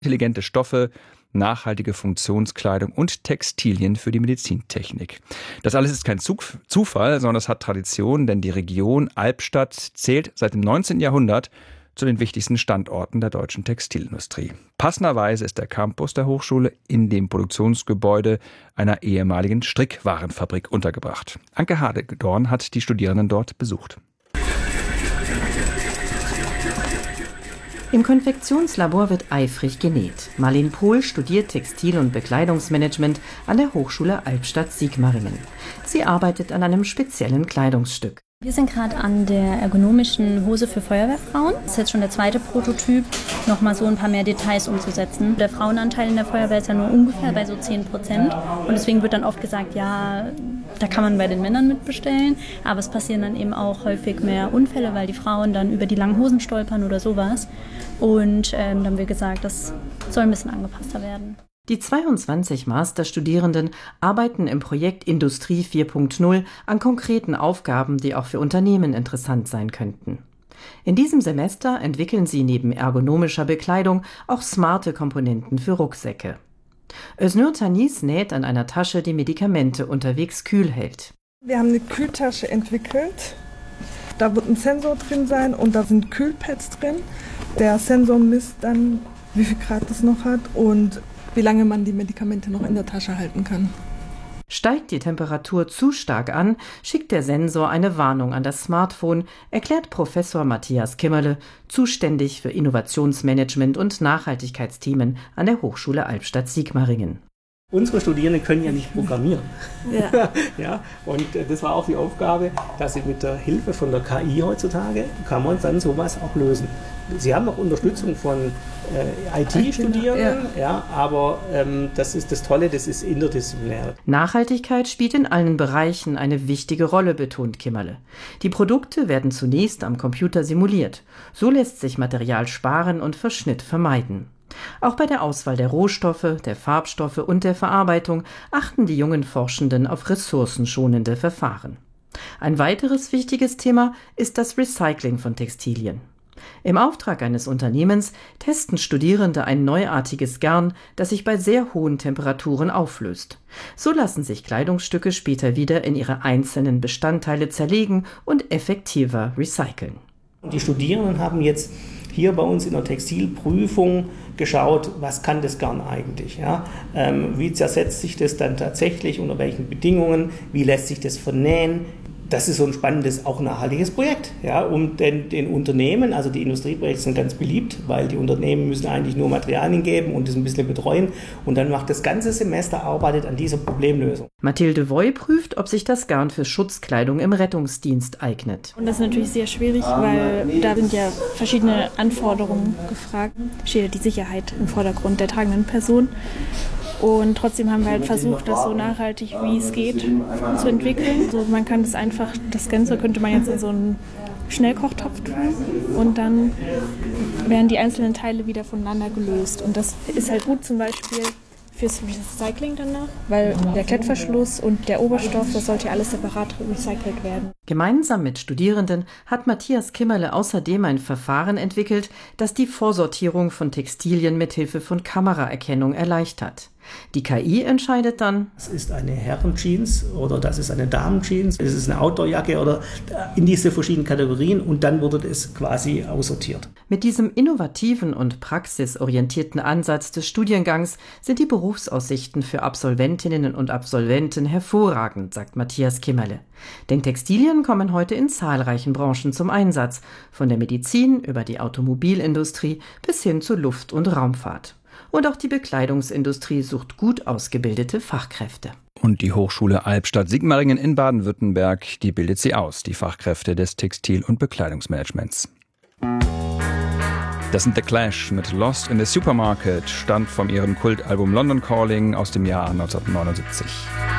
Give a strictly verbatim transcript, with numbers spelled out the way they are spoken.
intelligente Stoffe, nachhaltige Funktionskleidung und Textilien für die Medizintechnik. Das alles ist kein Zufall, sondern es hat Tradition, denn die Region Albstadt zählt seit dem neunzehnten Jahrhundert zu den wichtigsten Standorten der deutschen Textilindustrie. Passenderweise ist der Campus der Hochschule in dem Produktionsgebäude einer ehemaligen Strickwarenfabrik untergebracht. Anke Hagedorn hat die Studierenden dort besucht. Im Konfektionslabor wird eifrig genäht. Marlene Pohl studiert Textil- und Bekleidungsmanagement an der Hochschule Albstadt-Sigmaringen. Sie arbeitet an einem speziellen Kleidungsstück. Wir sind gerade an der ergonomischen Hose für Feuerwehrfrauen. Das ist jetzt schon der zweite Prototyp, nochmal so ein paar mehr Details umzusetzen. Der Frauenanteil in der Feuerwehr ist ja nur ungefähr bei so zehn Prozent. Und deswegen wird dann oft gesagt, ja, da kann man bei den Männern mitbestellen. Aber es passieren dann eben auch häufig mehr Unfälle, weil die Frauen dann über die langen Hosen stolpern oder sowas. Und ähm, dann haben wir gesagt, das soll ein bisschen angepasster werden. Die zweiundzwanzig Masterstudierenden arbeiten im Projekt Industrie vier Punkt null an konkreten Aufgaben, die auch für Unternehmen interessant sein könnten. In diesem Semester entwickeln sie neben ergonomischer Bekleidung auch smarte Komponenten für Rucksäcke. Öznur Tanis näht an einer Tasche, die Medikamente unterwegs kühl hält. Wir haben eine Kühltasche entwickelt. Da wird ein Sensor drin sein und da sind Kühlpads drin. Der Sensor misst dann, wie viel Grad es noch hat und wie lange man die Medikamente noch in der Tasche halten kann. Steigt die Temperatur zu stark an, schickt der Sensor eine Warnung an das Smartphone, erklärt Professor Matthias Kimmerle, zuständig für Innovationsmanagement und Nachhaltigkeitsthemen an der Hochschule Albstadt-Sigmaringen. Unsere Studierenden können ja nicht programmieren. Ja. Ja, und das war auch die Aufgabe, dass sie mit der Hilfe von der K I heutzutage, kann man dann sowas auch lösen. Sie haben auch Unterstützung von äh, I T-Studierenden, ja. ja, aber ähm, das ist das Tolle, das ist interdisziplinär. Nachhaltigkeit spielt in allen Bereichen eine wichtige Rolle, betont Kimmerle. Die Produkte werden zunächst am Computer simuliert. So lässt sich Material sparen und Verschnitt vermeiden. Auch bei der Auswahl der Rohstoffe, der Farbstoffe und der Verarbeitung achten die jungen Forschenden auf ressourcenschonende Verfahren. Ein weiteres wichtiges Thema ist das Recycling von Textilien. Im Auftrag eines Unternehmens testen Studierende ein neuartiges Garn, das sich bei sehr hohen Temperaturen auflöst. So lassen sich Kleidungsstücke später wieder in ihre einzelnen Bestandteile zerlegen und effektiver recyceln. Die Studierenden haben jetzt hier bei uns in der Textilprüfung geschaut, was kann das Garn eigentlich? Ja? Ähm, wie zersetzt sich das dann tatsächlich, unter welchen Bedingungen, wie lässt sich das vernähen? Das ist so ein spannendes, auch nachhaltiges Projekt. Ja? Um den, den Unternehmen, also die Industrieprojekte sind ganz beliebt, weil die Unternehmen müssen eigentlich nur Materialien geben und das ein bisschen betreuen. Und dann macht das ganze Semester arbeitet an dieser Problemlösung. Mathilde Voy prüft, ob sich das Garn für Schutzkleidung im Rettungsdienst eignet. Und das ist natürlich sehr schwierig, weil da sind ja verschiedene Anforderungen gefragt. Steht ja die Sicherheit im Vordergrund der tragenden Person. Und trotzdem haben wir halt versucht, das so nachhaltig wie es geht zu entwickeln. Also man kann das einfach, das Ganze könnte man jetzt in so einen Schnellkochtopf tun und dann werden die einzelnen Teile wieder voneinander gelöst. Und das ist halt gut zum Beispiel fürs Recycling danach, weil der Klettverschluss und der Oberstoff, das sollte ja alles separat recycelt werden. Gemeinsam mit Studierenden hat Matthias Kimmerle außerdem ein Verfahren entwickelt, das die Vorsortierung von Textilien mithilfe von Kameraerkennung erleichtert. Die K I entscheidet dann, das ist eine Herrenjeans oder das ist eine Damenjeans, das ist eine Outdoorjacke oder in diese verschiedenen Kategorien und dann wurde das quasi aussortiert. Mit diesem innovativen und praxisorientierten Ansatz des Studiengangs sind die Berufsaussichten für Absolventinnen und Absolventen hervorragend, sagt Matthias Kimmerle. Denn Textilien kommen heute in zahlreichen Branchen zum Einsatz, von der Medizin über die Automobilindustrie bis hin zur Luft- und Raumfahrt. Und auch die Bekleidungsindustrie sucht gut ausgebildete Fachkräfte. Und die Hochschule Albstadt-Sigmaringen in Baden-Württemberg, die bildet sie aus, die Fachkräfte des Textil- und Bekleidungsmanagements. Das sind The Clash mit Lost in the Supermarket, stammt von ihrem Kultalbum London Calling aus dem Jahr neunzehnhundertneunundsiebzig.